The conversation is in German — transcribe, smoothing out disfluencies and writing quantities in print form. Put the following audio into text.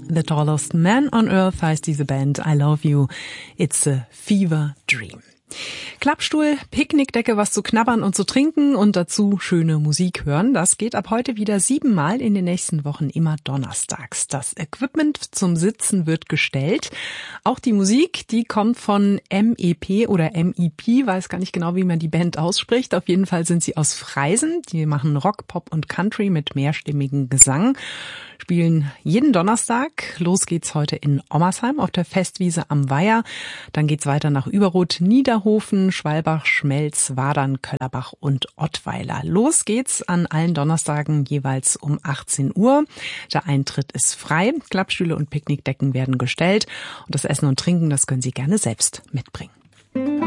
The Tallest Man on Earth heißt diese Band. I Love You, It's a Fever Dream. Klappstuhl, Picknickdecke, was zu knabbern und zu trinken und dazu schöne Musik hören. Das geht ab heute wieder 7-mal in den nächsten Wochen, immer donnerstags. Das Equipment zum Sitzen wird gestellt. Auch die Musik, die kommt von MEP oder MEP, weiß gar nicht genau, wie man die Band ausspricht. Auf jeden Fall sind sie aus Freisen. Die machen Rock, Pop und Country mit mehrstimmigem Gesang. Spielen jeden Donnerstag. Los geht's heute in Ommersheim auf der Festwiese am Weiher. Dann geht's weiter nach Überroth, Niederhofen, Schwalbach, Schmelz, Wadern, Köllerbach und Ottweiler. Los geht's an allen Donnerstagen jeweils um 18 Uhr. Der Eintritt ist frei. Klappstühle und Picknickdecken werden gestellt. Und das Essen und Trinken, das können Sie gerne selbst mitbringen.